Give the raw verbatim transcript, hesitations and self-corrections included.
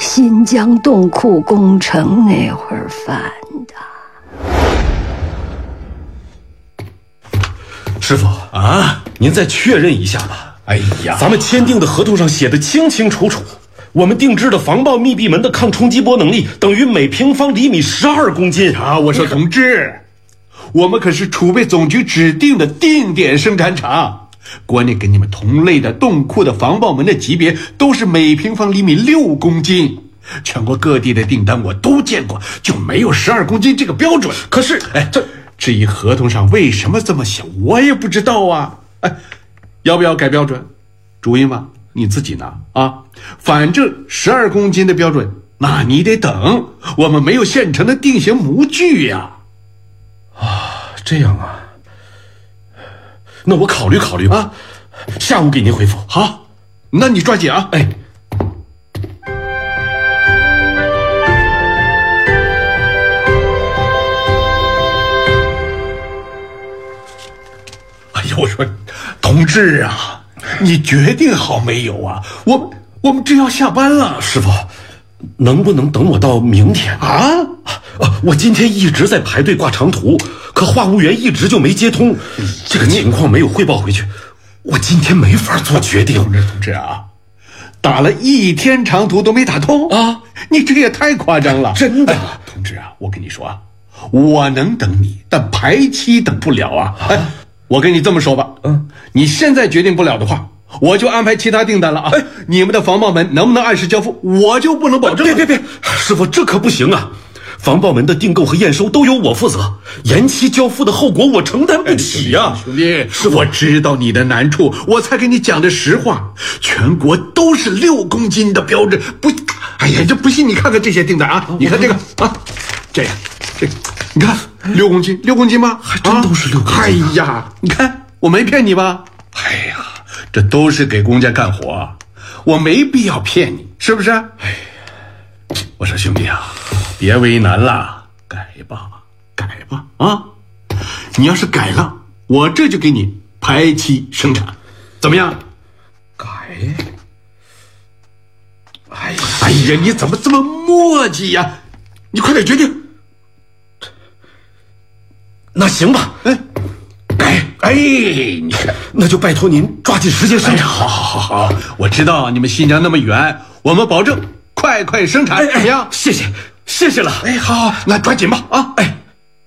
新疆冻库工程那会儿犯的。 师傅啊，您再确认一下吧。 哎呀， 咱们签订的合同上写的清清楚楚，我们定制的防爆密闭门的抗冲击波能力等于每平方厘米十二公斤啊！我说同志，我们可是储备总局指定的定点生产厂，国内跟你们同类的冻库的防爆门的级别都是每平方厘米六公斤，全国各地的订单我都见过，就没有十二公斤这个标准。 可是， 哎，这至于合同上为什么这么写，我也不知道啊。哎，要不要改标准？主意嘛，你自己拿啊。反正十二公斤的标准，那你得等，我们没有现成的定型模具呀。 啊，这样啊。那我考虑考虑吧，啊、下午给您回复。 好，那你抓紧啊！ 哎， 哎呀，我说，同志啊，你决定好没有啊？我我们这要下班了。 师傅，能不能等我到明天啊？ 啊，我今天一直在排队挂长途，可话务员一直就没接通，这个情况没有汇报回去，我今天没法做决定。 同志同志啊，打了一天长途都没打通啊！ 你这个也太夸张了， 真的、 哎。同志啊，我跟你说啊，我能等你，但排期等不了啊！哎，我跟你这么说吧，嗯，你现在决定不了的话，我就安排其他订单了啊！哎，你们的防爆门能不能按时交付，我就不能保证。 别别别，师傅，这可不行啊！防爆门的订购和验收都由我负责，延期交付的后果我承担不起呀、啊哎！兄弟，我知道你的难处，我才跟你讲的实话。全国都是六公斤的标准，不，哎呀，这不信你看看这些订单啊！你看这个啊，这样，这个，你看六公斤，六公斤吗？ 还真都是六公斤、啊。 哎呀，你看我没骗你吧？哎呀，这都是给公家干活，我没必要骗你，是不是？哎呀，我说兄弟啊。别为难了，改吧，改吧啊！你要是改了，我这就给你排期生产，怎么样？ 改？ 哎呀，哎呀，你怎么这么磨叽呀？你快点决定。 那行吧， 哎，改，哎，你看， 那就拜托您抓紧时间生产。 哎、好好好好，我知道你们新疆那么远，我们保证快快生产，怎么样？ 谢谢。谢谢了， 哎，好好，那抓紧吧，啊，哎。